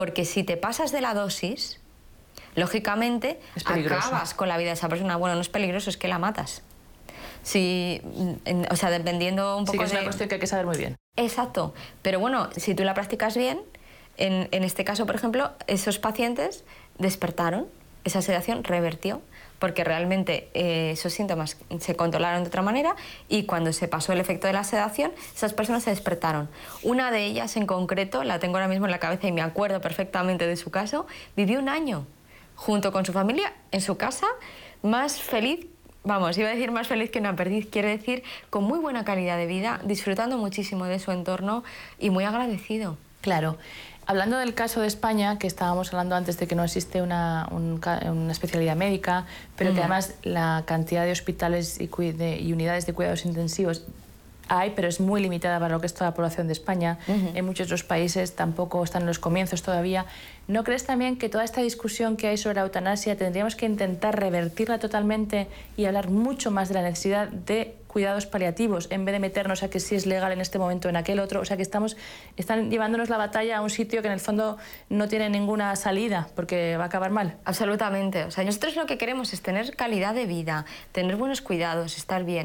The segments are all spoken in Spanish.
Porque si te pasas de la dosis, lógicamente acabas con la vida de esa persona. Bueno, no es peligroso, es que la matas. Si, o sea, dependiendo un poco sí, que es una cuestión que hay que saber muy bien. Exacto. Pero bueno, si tú la practicas bien, en este caso, por ejemplo, esos pacientes despertaron, esa sedación revertió, porque realmente esos síntomas se controlaron de otra manera y cuando se pasó el efecto de la sedación, esas personas se despertaron. Una de ellas en concreto, la tengo ahora mismo en la cabeza y me acuerdo perfectamente de su caso, vivió 1 año junto con su familia en su casa, más feliz, vamos, iba a decir más feliz que una perdiz, quiere decir con muy buena calidad de vida, disfrutando muchísimo de su entorno y muy agradecido. Claro. Hablando del caso de España, que estábamos hablando antes de que no existe una especialidad médica, pero que además la cantidad de hospitales y unidades de cuidados intensivos hay, pero es muy limitada para lo que es toda la población de España. En muchos otros países tampoco están en los comienzos todavía. ¿No crees también que toda esta discusión que hay sobre la eutanasia tendríamos que intentar revertirla totalmente y hablar mucho más de la necesidad de cuidados paliativos en vez de meternos a que si es legal en este momento o en aquel otro? O sea, que están llevándonos la batalla a un sitio que en el fondo no tiene ninguna salida porque va a acabar mal. Absolutamente. O sea, nosotros lo que queremos es tener calidad de vida, tener buenos cuidados, estar bien.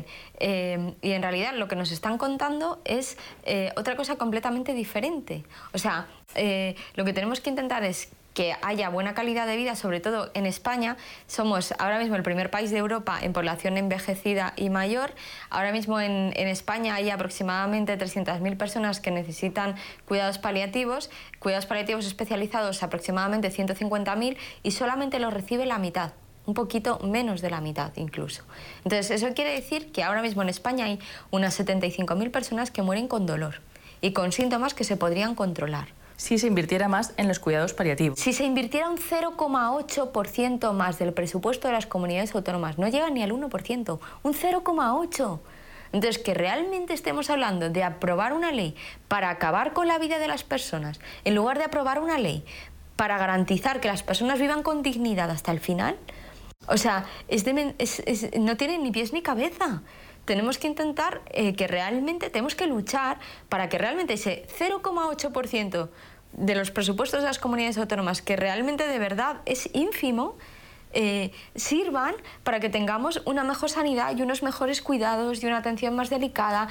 Y en realidad lo que nos están contando es otra cosa completamente diferente. O sea, lo que tenemos que intentar es que haya buena calidad de vida, sobre todo en España. Somos ahora mismo el primer país de Europa en población envejecida y mayor. Ahora mismo en España hay aproximadamente 300.000 personas que necesitan cuidados paliativos especializados aproximadamente 150.000 y solamente los recibe la mitad. Un poquito menos de la mitad incluso. Entonces eso quiere decir que ahora mismo en España hay unas 75.000 personas que mueren con dolor y con síntomas que se podrían controlar. Si se invirtiera más en los cuidados paliativos. Si se invirtiera un 0,8% más del presupuesto de las comunidades autónomas, no llega ni al 1%, un 0,8%. Entonces, que realmente estemos hablando de aprobar una ley para acabar con la vida de las personas, en lugar de aprobar una ley para garantizar que las personas vivan con dignidad hasta el final, o sea, no tiene ni pies ni cabeza. Tenemos que intentar tenemos que luchar para que realmente ese 0,8% de los presupuestos de las comunidades autónomas, que realmente de verdad es ínfimo, sirvan para que tengamos una mejor sanidad y unos mejores cuidados y una atención más delicada,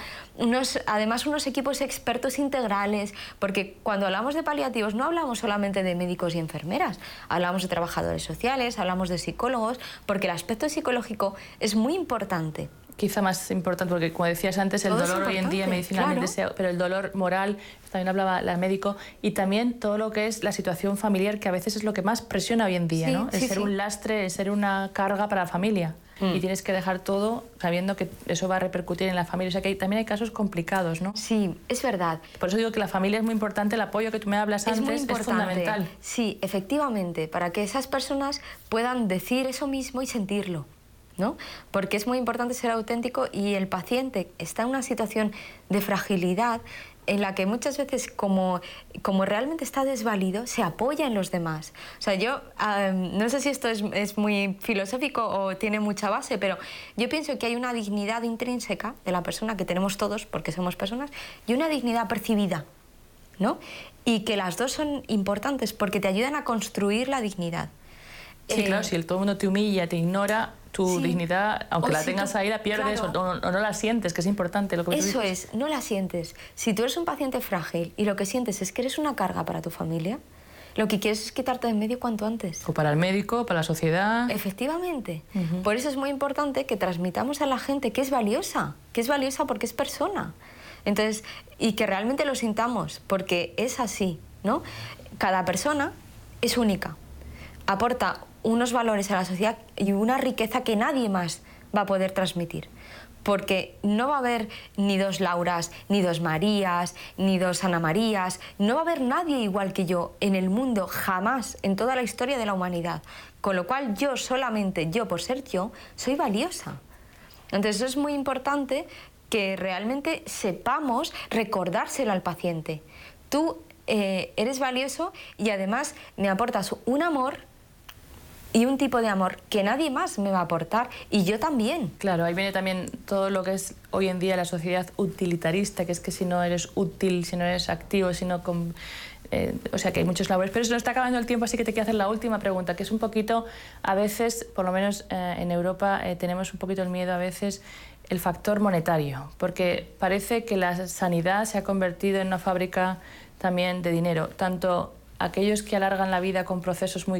además unos equipos expertos integrales, porque cuando hablamos de paliativos no hablamos solamente de médicos y enfermeras, hablamos de trabajadores sociales, hablamos de psicólogos, porque el aspecto psicológico es muy importante. Quizá más importante, porque como decías antes, el dolor hoy en día medicinalmente, claro, pero el dolor moral, también hablaba la médico, y también todo lo que es la situación familiar, que a veces es lo que más presiona hoy en día, ¿no? El ser un lastre, el ser una carga para la familia. Y tienes que dejar todo sabiendo que eso va a repercutir en la familia. O sea que también hay casos complicados, ¿no? Sí, es verdad. Por eso digo que la familia es muy importante, el apoyo que tú me hablas antes es fundamental. Sí, efectivamente, para que esas personas puedan decir eso mismo y sentirlo, ¿no? Porque es muy importante ser auténtico y el paciente está en una situación de fragilidad en la que muchas veces, como realmente está desvalido, se apoya en los demás. O sea, yo no sé si esto es muy filosófico o tiene mucha base, pero yo pienso que hay una dignidad intrínseca de la persona que tenemos todos, porque somos personas, y una dignidad percibida, ¿no? Y que las dos son importantes porque te ayudan a construir la dignidad. Sí, claro, si todo el mundo te humilla, te ignora, tu dignidad, aunque la tengas ahí, la pierdes, claro, o no la sientes, que es importante. Eso es, no la sientes. Si tú eres un paciente frágil y lo que sientes es que eres una carga para tu familia, lo que quieres es quitarte de en medio cuanto antes. O para el médico, para la sociedad. Efectivamente. Por eso es muy importante que transmitamos a la gente que es valiosa porque es persona. Entonces, y que realmente lo sintamos, porque es así, ¿no? Cada persona es única, aporta unos valores a la sociedad y una riqueza que nadie más va a poder transmitir. Porque no va a haber ni dos Lauras, ni dos Marías, ni dos Ana Marías. No va a haber nadie igual que yo en el mundo, jamás, en toda la historia de la humanidad. Con lo cual solamente yo, por ser yo, soy valiosa. Entonces eso es muy importante que realmente sepamos recordárselo al paciente. Tú eres valioso y además me aportas un amor y un tipo de amor que nadie más me va a aportar, y yo también. Claro, ahí viene también todo lo que es hoy en día la sociedad utilitarista, que es que si no eres útil, si no eres activo, si no O sea que hay muchos labores, pero se nos está acabando el tiempo, así que te quiero hacer la última pregunta, que es un poquito, a veces, por lo menos en Europa, tenemos un poquito el miedo a veces el factor monetario, porque parece que la sanidad se ha convertido en una fábrica también de dinero, tanto aquellos que alargan la vida con procesos muy